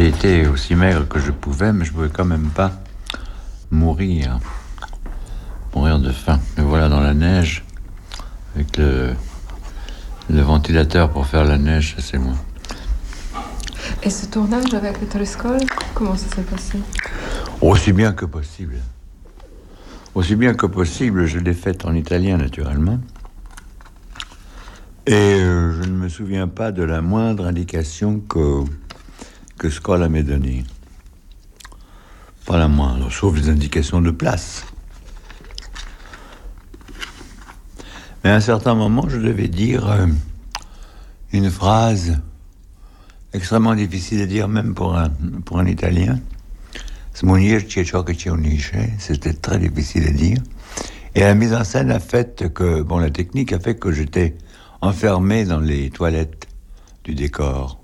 J'ai été aussi maigre que je pouvais, mais je pouvais quand même pas mourir de faim. Me voilà dans la neige, avec le ventilateur pour faire la neige, c'est moi. Et ce tournage avec le Télescope, comment ça s'est passé? Aussi bien que possible. Aussi bien que possible, je l'ai faite en italien, naturellement. Et je ne me souviens pas de la moindre indication que Scola m'ait donnée. Pas la moindre, sauf les indications de place. Mais à un certain moment, je devais dire une phrase extrêmement difficile à dire, même pour un Italien. S'munirci è ciò che ci unisce. C'était très difficile à dire. Et la mise en scène a fait que, la technique a fait que j'étais enfermé dans les toilettes du décor.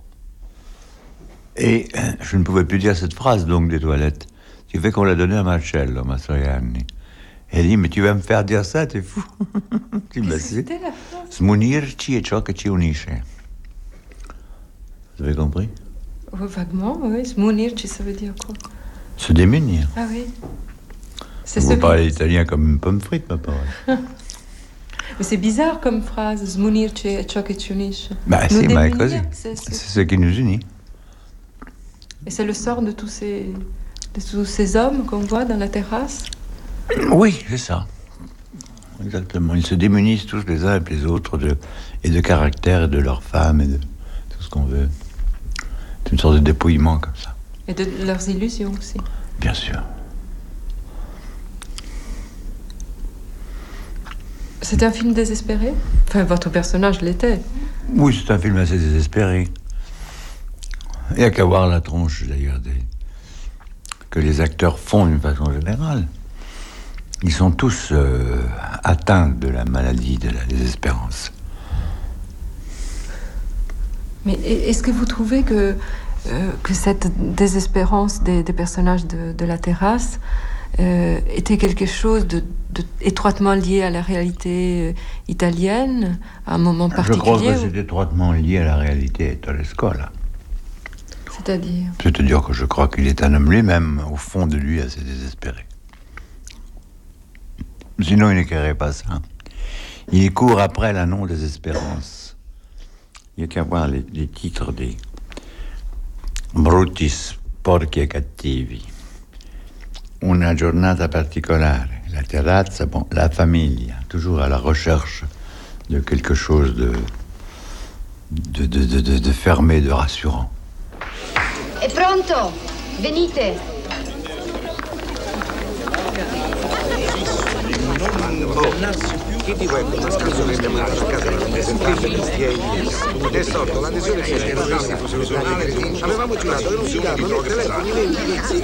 Et je ne pouvais plus dire cette phrase, donc, des toilettes. Ce qui fait qu'on l'a donnée à Marcello Mastroianni. Elle dit, mais tu vas me faire dire ça, t'es fou. C'était la phrase. S'munirci è ciò che ci unisce. Vous avez compris? Vaguement, oui. S'munirci, ça veut dire quoi? Se démunir. Ah oui. Vous parlez italien comme une pomme frite, ma parole. Mais c'est bizarre comme phrase. S'munirci è ciò che ci unisce. Bah si, ma così. C'est ce qui nous unit. Et c'est le sort de tous ces hommes qu'on voit dans la terrasse? Oui, c'est ça. Exactement. Ils se démunissent tous les uns et les autres et de caractère et de leurs femmes et de tout ce qu'on veut. C'est une sorte de dépouillement comme ça. Et de leurs illusions aussi. Bien sûr. C'était un film désespéré? Enfin, votre personnage l'était. Oui, c'est un film assez désespéré. Il n'y a qu'à voir la tronche, d'ailleurs, que les acteurs font d'une façon générale. Ils sont tous atteints de la maladie de la désespérance. Mais est-ce que vous trouvez que cette désespérance des personnages de la terrasse était quelque chose de étroitement lié à la réalité italienne, à un moment particulier? Je crois que c'est étroitement lié à la réalité Tolescola. C'est-à-dire? C'est-à-dire que je crois qu'il est un homme lui-même, au fond de lui, assez désespéré. Sinon, il n'écrirait pas ça. Il court après la non-désespérance. Il n'y a qu'à voir les titres des Brutti, sporchi e cattivi. Una giornata particolare. La terrazza, la famiglia. Toujours à la recherche de quelque chose de fermé, de rassurant. È pronto? Venite. Chi di voi ha scaso che abbiamo a casa la rappresentante di STI? È sorto l'adesione istituzionale. Avevamo giurato che non si davano né telefoni né indirizzi.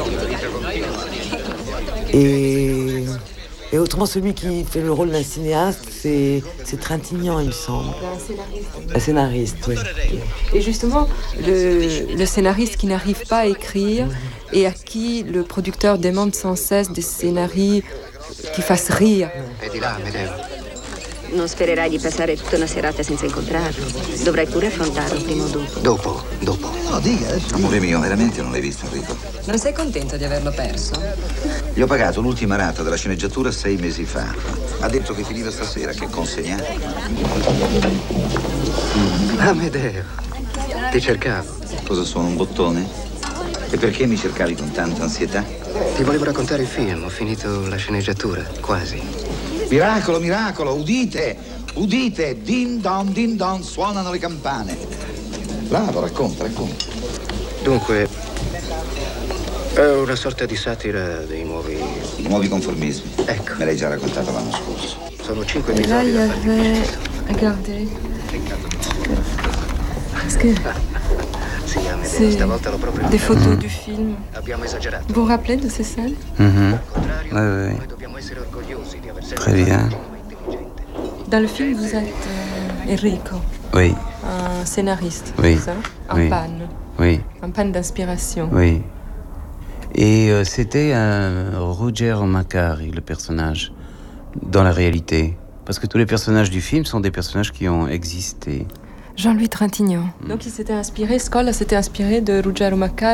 Et autrement, celui qui fait le rôle d'un cinéaste, c'est Trintignant, il me semble. Un scénariste, oui. Et justement, le scénariste qui n'arrive pas à écrire et à qui le producteur demande sans cesse des scénarios qui fassent rire. È di là, Medeo. Non spererai di passare tutta una serata senza incontrarlo. Dovrai pure affrontarlo prima o dopo. Dopo. No, dica. Amore mio, veramente non l'hai visto, Enrico? Non sei contento di averlo perso? Gli ho pagato l'ultima rata della sceneggiatura 6 mesi fa. Ha detto che finiva stasera, che consegnato. Amedeo, ti cercavo. Cosa sono, un bottone? E perché mi cercavi con tanta ansietà? Ti volevo raccontare il film, ho finito la sceneggiatura, quasi. Miracolo, miracolo, udite! Udite! Din don, suonano le campane. Bravo, racconta. Dunque, è una sorta di satira dei nuovi... I nuovi conformismi. Ecco. Me l'hai già raccontato l'anno scorso. Sono 5 Et là, episodi. il y avait... Regardez. Parce que Sì, Amedeo, c'est stavolta l'ho proprio... des photos du film. Abbiamo esagerato. Vous vous rappelez de ces scènes? Al contrario, Oui. noi dobbiamo essere orgogliosi di aver Très bien. Dans le film, vous êtes Enrico, Oui, un scénariste, Oui. c'est ça? En Oui. panne. oui, En panne d'inspiration. oui. Et c'était un Ruggero Macari, le personnage, dans la réalité. Parce que tous les personnages du film sont des personnages qui ont existé. Jean-Louis Trintignant. Donc il s'était inspiré, Scola s'était inspiré de Ruggero Macari.